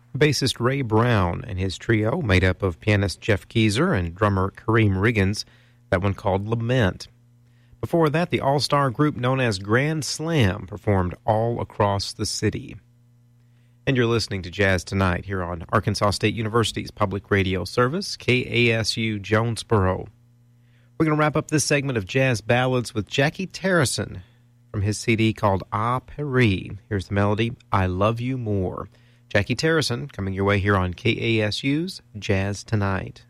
Bassist Ray Brown and his trio, made up of pianist Jeff Keezer and drummer Kareem Riggins, that one called Lament. Before that, the all-star group known as Grand Slam performed All Across the City. And you're listening to Jazz Tonight here on Arkansas State University's public radio service, KASU Jonesboro. We're going to wrap up this segment of Jazz Ballads with Jackie Terrison from his CD called Ah Paris. Here's the melody, I Love You More. Jackie Terrison coming your way here on KASU's Jazz Tonight.